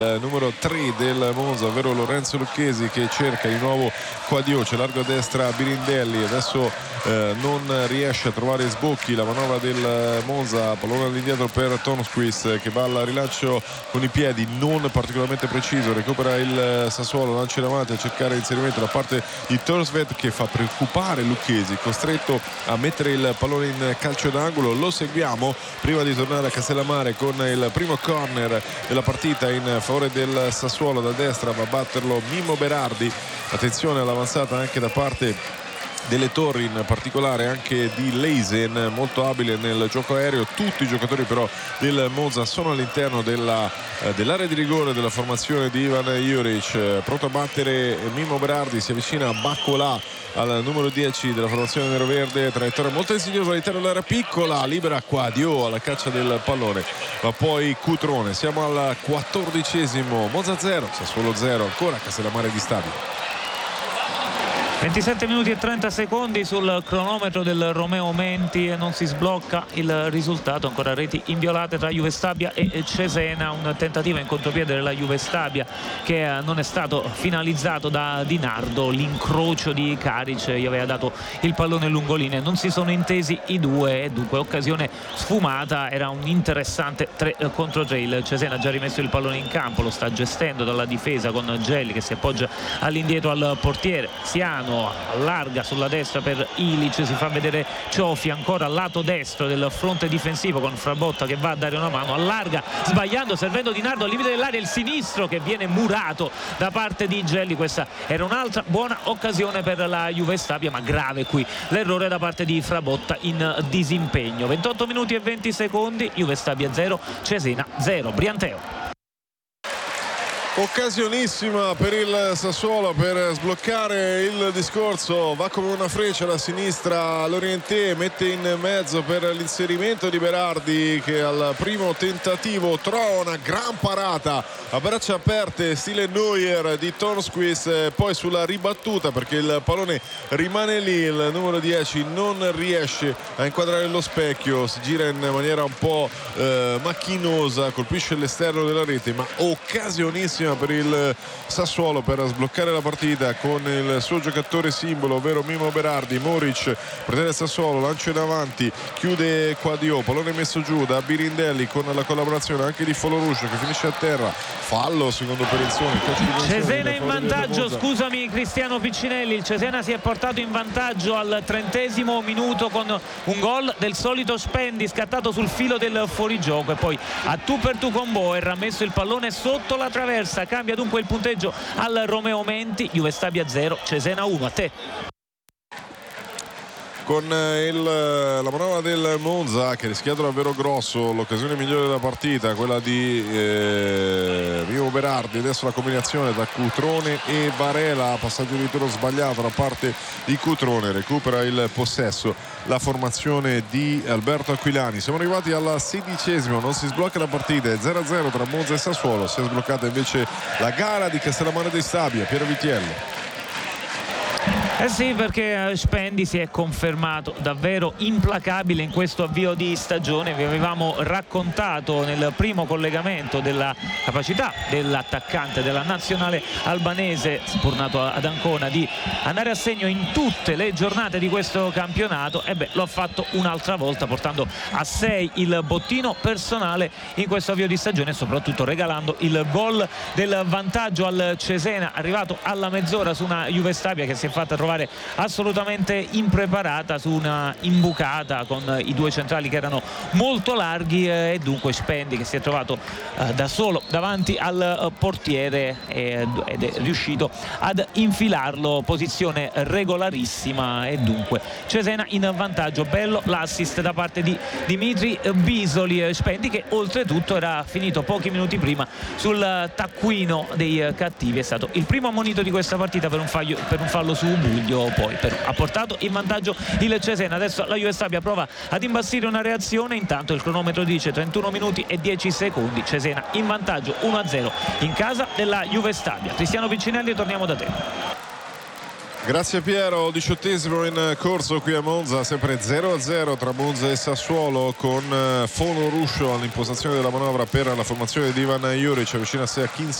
numero 3 del Monza, ovvero Lorenzo Lucchesi, che cerca di nuovo Quadio, c'è largo a destra Birindelli, adesso non riesce a trovare sbocchi la manovra del Monza, pallone all'indietro per Turnquist che va al rilancio con i piedi, non particolarmente preciso, recupera il Sassuolo, lancia in avanti a cercare inserimento da parte di Torsved, che fa preoccupare Lucchesi, costretto a mettere il pallone in calcio d'angolo. Lo seguiamo prima di tornare a Castellammare con il primo corner della partita in favore del Sassuolo. Da destra va a batterlo Mimmo Berardi, attenzione all'avanzata anche da parte delle Torri, in particolare anche di Leisen, molto abile nel gioco aereo. Tutti i giocatori però del Monza sono all'interno dell'area di rigore della formazione di Ivan Juric. Pronto a battere Mimmo Berardi, si avvicina a Baccolà, al numero 10 della formazione neroverde, traiettoria molto insidiosa all'interno dell'area piccola, libera Quadio alla caccia del pallone, ma poi Cutrone. Siamo al 14esimo, Monza 0, Sassuolo 0, ancora Castellammare di Stabia. 27 minuti e 30 secondi sul cronometro del Romeo Menti e non si sblocca il risultato. Ancora reti inviolate tra Juve Stabia e Cesena, un tentativo in contropiede della Juve Stabia che non è stato finalizzato da Di Nardo. L'incrocio di Karic gli aveva dato il pallone lungolinea, non si sono intesi i due e dunque occasione sfumata. Era un interessante 3 contro 3. Il Cesena ha già rimesso il pallone in campo, lo sta gestendo dalla difesa con Gelli che si appoggia all'indietro al portiere. Siano allarga sulla destra per Ilic, si fa vedere Ciofi ancora al lato destro del fronte difensivo con Frabotta che va a dare una mano, allarga sbagliando, servendo Di Nardo al limite dell'area, il sinistro che viene murato da parte di Gelli. Questa era un'altra buona occasione per la Juve Stabia, ma grave qui l'errore da parte di Frabotta in disimpegno. 28 minuti e 20 secondi, Juve Stabia 0, Cesena 0. Brianteo. Occasionissima per il Sassuolo per sbloccare il discorso, va come una freccia da sinistra Lorientè, mette in mezzo per l'inserimento di Berardi che al primo tentativo trova una gran parata a braccia aperte stile Neuer di Turnquist, poi sulla ribattuta perché il pallone rimane lì, il numero 10 non riesce a inquadrare lo specchio, si gira in maniera un po' macchinosa, colpisce l'esterno della rete, ma occasionissima per il Sassuolo per sbloccare la partita con il suo giocatore simbolo, ovvero Mimmo Berardi. Moric pretende il Sassuolo, lancio in avanti, chiude Quadio, pallone messo giù da Birindelli con la collaborazione anche di Foloruscio che finisce a terra, fallo secondo Perezzoni. Cesena in vantaggio, scusami Cristiano Piccinelli, il Cesena si è portato in vantaggio al 30° minuto con un gol del solito Spendi scattato sul filo del fuorigioco e poi a tu per tu con Boer ha messo il pallone sotto la traversa. Cambia dunque il punteggio al Romeo Menti, Juve Stabia 0, Cesena 1. A te. Con la manovra del Monza che ha rischiato davvero grosso, l'occasione migliore della partita, quella di Mimmo Berardi. Adesso la combinazione tra Cutrone e Varela, passaggio di tiro sbagliato da parte di Cutrone, recupera il possesso la formazione di Alberto Aquilani. Siamo arrivati al 16esimo, non si sblocca la partita, è 0-0 tra Monza e Sassuolo, si è sbloccata invece la gara di Castellammare di Stabia. Piero Vitiello. Eh sì, perché Spendi si è confermato davvero implacabile in questo avvio di stagione. Vi avevamo raccontato nel primo collegamento della capacità dell'attaccante della nazionale albanese, spurnato ad Ancona, di andare a segno in tutte le giornate di questo campionato. E beh, lo ha fatto un'altra volta portando a 6 il bottino personale in questo avvio di stagione e soprattutto regalando il gol del vantaggio al Cesena, arrivato alla mezz'ora su una Juve Stabia che si è fatta trovare assolutamente impreparata su una imbucata con i due centrali che erano molto larghi e dunque Spendi che si è trovato da solo davanti al portiere ed è riuscito ad infilarlo, posizione regolarissima e dunque Cesena in vantaggio. Bello l'assist da parte di Dimitri Bisoli. Spendi che oltretutto era finito pochi minuti prima sul taccuino dei cattivi, è stato il primo ammonito di questa partita per un fallo su Buglio. Poi ha portato in vantaggio il Cesena. Adesso la Juve Stabia prova ad imbastire una reazione, intanto il cronometro dice 31 minuti e 10 secondi, Cesena in vantaggio 1-0 in casa della Juve Stabia. Cristiano Piccinelli, torniamo da te. Grazie Piero, 18° in corso qui a Monza, sempre 0-0 tra Monza e Sassuolo, con Fono Ruscio all'impostazione della manovra per la formazione di Ivan Juric, avvicina a sé a